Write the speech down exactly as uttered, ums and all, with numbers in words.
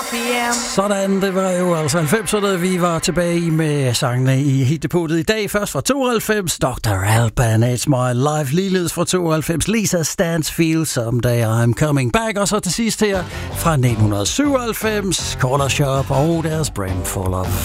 p m. Sådan, det var jo altså halvfemserne, vi var tilbage med sangene i hitdepotet i dag. Først fra tooghalvfems, doktor Alban, It's My Life, ligeledes fra tooghalvfems, Lisa Stansfield, Someday I'm Coming Back, og så til sidst her fra nitten syvoghalvfems, Corner Shop og deres Brimful of